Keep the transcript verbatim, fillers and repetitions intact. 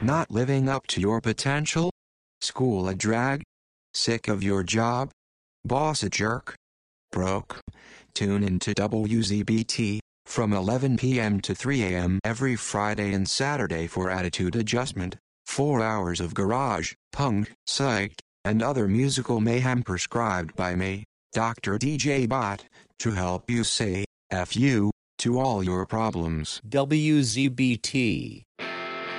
Not living up to your potential? School a drag? Sick of your job? Boss a jerk? Broke? Tune into W Z B T from eleven p m to three a m every Friday and Saturday for Attitude Adjustment. Four hours of garage, punk, psych, and other musical mayhem prescribed by me, Doctor D J Bot, to help you say F you to all your problems. W Z B T